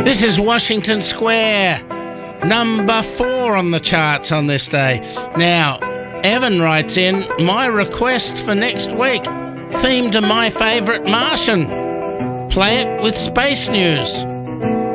This is Washington Square, number 4 on the charts on this day. Now, Evan writes in, my request for next week, theme to my favourite Martian. Play it with space news.